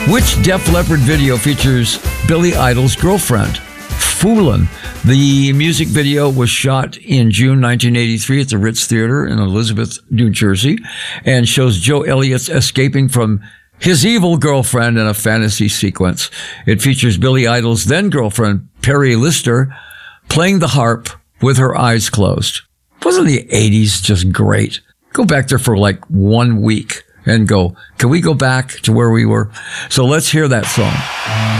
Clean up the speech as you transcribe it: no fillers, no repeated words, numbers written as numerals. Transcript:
Which Def Leppard video features Billy Idol's girlfriend? Foolin'. The music video was shot in June 1983 at the Ritz Theater in Elizabeth, New Jersey, and shows Joe Elliott escaping from his evil girlfriend in a fantasy sequence. It features Billy Idol's then-girlfriend, Perry Lister, playing the harp with her eyes closed. Wasn't the 80s just great? Go back there for like 1 week and go, can we go back to where we were? So let's hear that song.